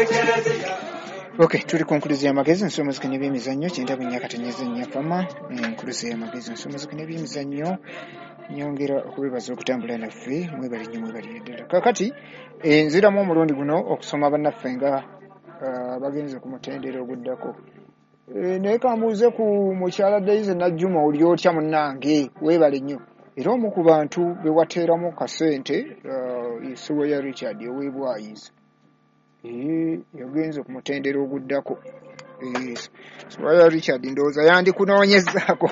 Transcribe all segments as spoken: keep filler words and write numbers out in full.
Okay, tuli konkuluzi y'amagezi nsomozika n'ebyemizannyo kyenda bunyakatenyeza nnyafama enkuluzi y'amagezi nsomozika n'ebyemizannyo nyongera okubebaza okutambula naffe mwebale nnyo mwebale ddala kakati enziramu omulundi guno okusoma bannaffe nga abagenze ku mutendera oguddako naye kambuuze ku mukyala Daisy Najjuma oli otya munnange weebale nnyo era omu ku bantu be wateeramu kasente Sewoya Richard ow'ebwayiza yagenze ku mutendera oguddako Sewoya Richard ndowooza yandikunoonyezaako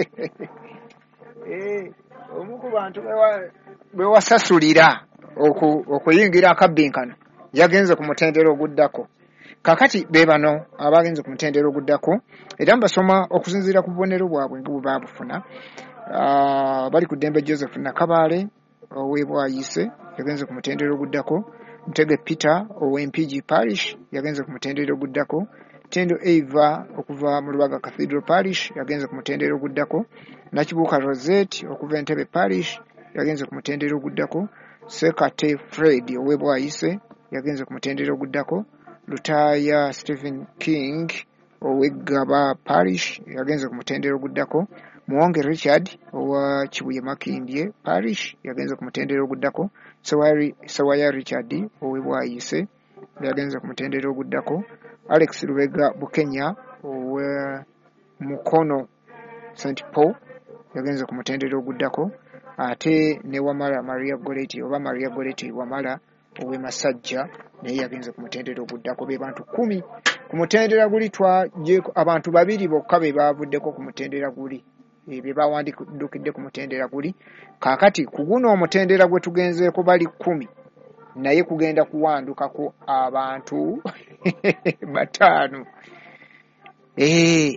omu ku bantu be wasasulira okuyingira akabbinkano yagenze ku mutendera oguddako kakati be bano abagenze ku mutendera oguddako era mbasoma okusinziira ku bubonero bwabwe nga bwe baabufuna bali ku Ddembe Joseph Nakabaale ow'ebwayise yagenze ku mutendera oguddako Mutege Peter ow'Empigi Parish yagenze ku mutendera oguddako Tendo Eva okuva mu Lubaga Cathedral Parish yagenze ku mutendera oguddako Nakibuuka Rosette okuva Entebbe Parish yagenze ku mutendera oguddako Sekate Fred ow'ebwayise yagenze ku mutendera oguddako Lutaya Stephen King ow'Eggaba Parish yagenze ku mutendera oguddako Muwonge Richard owa Kibuye Makindye Parish yagenze ku mutendera oguddako Sewoya Richard ow'ebwayise yagenze ku mutendera oguddako Alex Lubega Bukenya owa Mukono Saint Paul yagenze ku mutendera oguddako ate ne Wamala Maria Goretti oba Maria Goretti Wamala ow'e Masajja naye yagenze ku mutendera oguddako be bantu kumi ku mutendera guli twaje abantu babiri bokka be bavuddeko ku mutendera guli be bawandikidde ku mutendera guli kakati ku guno omutendera gwe tugenzeeko bali kumi naye kugenda kuwandukako abantu bataano eh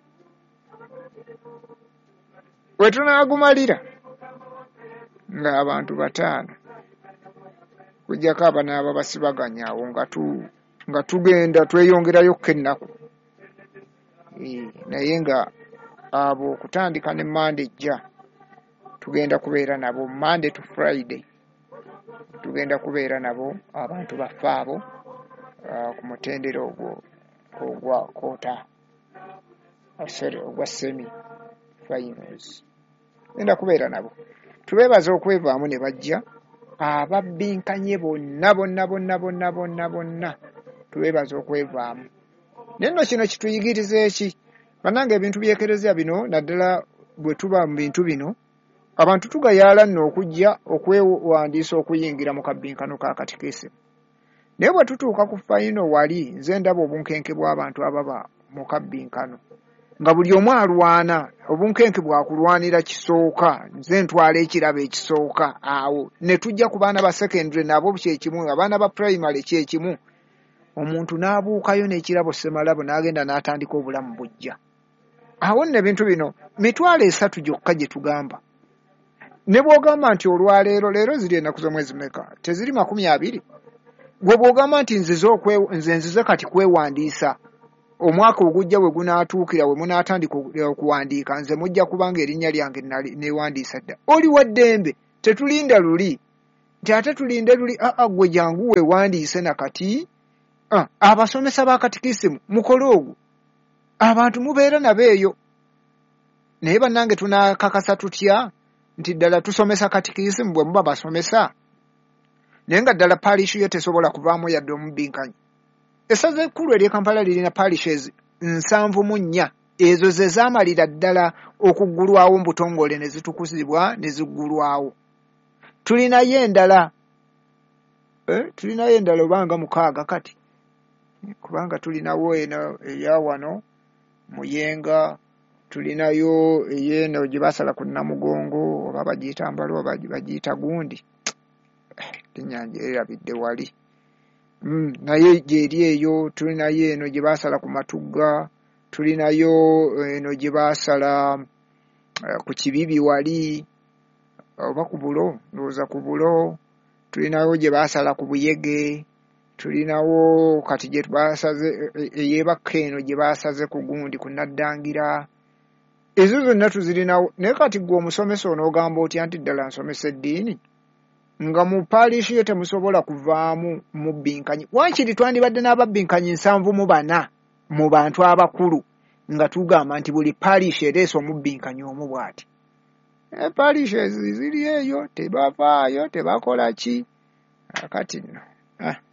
wetunaagumalira nga abantu bataano kujjako abanaaba basibaganya awo nga tu nga tugenda tweyongerayo kennaku naye nga abo kutandika ne Monday jja tugenda kubeera nabo Monday to Friday tugenda kubeera nabo abantu baffe abo ku mutendera ogwo ogwa kota ogwa semi finals tugenda kubeera nabo tubeebaza okwevaamu ne bajja ababbinkanye bonna bonna bonna bonna bonna bonna tubeebaza okwevaamu naye nno kino kituyigiriza eki bannange ebintu byekerezya bino naddala bwe tuba mu bintu bino abantu tugayaala nno okujja okwewandiisa okuyingira mu kabbinkano ka katikisimu naye bwe tutuuka ku fayino wali nze ndaba obunkenke bw'abantu ababa mu kabbinkano nga buli omu alwana obunkenke bwakulwanira kisooka nze ntwala ekirabo ekisooka awo ne tujja ku baana ba secondary nabo kyekimu abaana ba primary kyekimu omuntu n'abuukayo n'ekirabo Semalabo n'agenda n'atandika obulamu bujja awo nno ebintu bino mitwalo esatu gyokka gye tugamba ne bw'ogamba nti olwaleero leero ziri ennaku z'omwezi meka teziri makumi abiri gwe bw'ogamba nti nze nzize kati kwewandiisa omwaka ogujja we gunaatuukira we munaatandika okuwandiika nze mujja kubanga erinnya lyange neewandiisa dda oli wa ddembe tetulinda luli nti ate tulinde luli aa gwe jangu weewandiise nakati abasomesa ba katikisimu mukole ogwo abantu mubeera nabo eyo naye bannange tunaakakasa tutya nti ddala tusomesa katikisimu bwe muba basomesa naye nga ddala paalishi yo tesobola kuvaamu yadde omubbinkanye essaza ekkulu ery'e Kampala lirina paalishes nsanvu mu nnya ezo ze zaamalira ddala okuggulwawo mu butongole ne zitukuzibwa ne ziggulwawo tulinayo endala eh, tulinayo endala obanga mukaaga kati kubanga tulinawo eno eya wano Muyenga tulinayo eyeno gye basala ku Namugongo oba bagiyita Mbalo oba bagiyita Gundi ennyanja erabidde wali mm, naye gyeri eyo tulinayo eno gye basala ku Matugga tulinayo eno gye basala uh, ku Kibibi wali oba ku Bulo ndowooza ku Bulo tulinayo gye basala ku Buyege tulinawo kati gye basaze eyebakka eno gye basaze ku Gundi ku Naddangira ezo zonna tuzirinawo naye kati gwe omusomesa onoogamba otya nti ddala nsomesa eddiini nga mu palish yo temusobola kuvaamu mubbinkanyi wankiri twandibadde n'ababbinkanyi nsanvu mu bana mu bantu abakulu nga tugamba nti buli palish ereese omubbinkanyi omu bw'ati e palish ziri eyo tebavaayo tebakola ki kati nno ah.